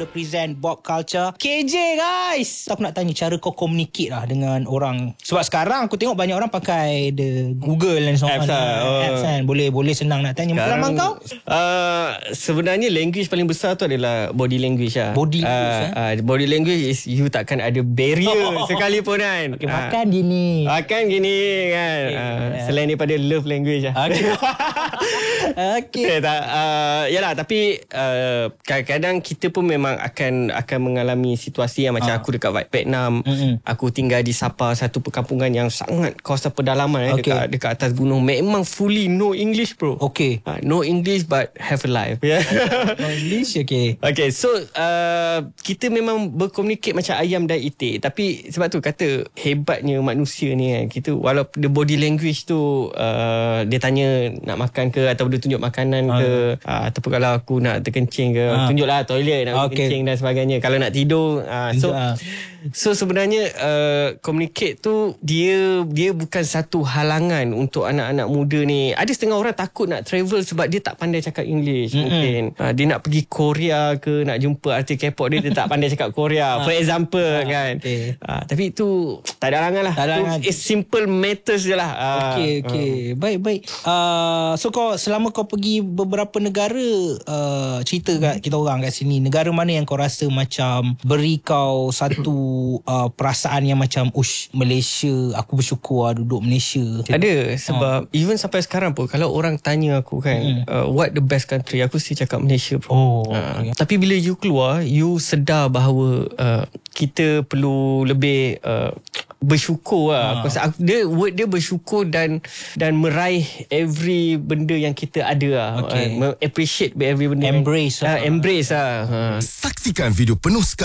The Present Bob Culture. KJ guys, aku nak tanya cara kau communicate lah dengan orang. Sebab sekarang aku tengok banyak orang pakai the Google dan so on. Apps kan. Boleh senang nak tanya. Pengalaman kau? Sebenarnya language paling besar tu adalah body language lah. Body language is you takkan ada barrier sekalipun kan. Okay, makan gini kan. Selain daripada love language lah. Okay. Yalah, tapi kadang-kadang kita pun memang akan mengalami situasi yang macam aku dekat Vietnam. Aku tinggal di Sapa, satu perkampungan yang sangat kawasan pedalaman dekat atas gunung. Memang fully no English bro. Okay. No English but have a life. No English. Okay, so kita memang berkomunikasi macam ayam dan itik. Tapi sebab tu kata hebatnya manusia ni kan, kita walaupun the body language tu dia tanya nak makan ke, atau dia tunjuk makanan ke, ataupun kalau aku nak terkencing ke, tunjuklah toilet nak kencing dan sebagainya. Kalau nak tidur, so sebenarnya communicate tu dia bukan satu halangan untuk anak-anak muda ni. Ada setengah orang takut nak travel sebab dia tak pandai cakap English. Mungkin dia nak pergi Korea ke, nak jumpa artis K-pop, dia tak pandai cakap Korea for example kan. Tapi itu tak ada halangan lah. It's simple matters je lah. Okay. Baik. So kau selama kau pergi beberapa negara, cerita kat kita orang kat sini, negara mana yang kau rasa macam beri kau satu perasaan yang macam Malaysia, aku bersyukur duduk Malaysia. Ada, sebab even sampai sekarang pun kalau orang tanya aku kan, what the best country, aku still cakap Malaysia bro. Tapi bila you keluar, you sedar bahawa kita perlu lebih bersyukur lah. Word dia bersyukur dan meraih every benda yang kita ada lah. Appreciate every benda. Embrace lah. Saksikan video penuh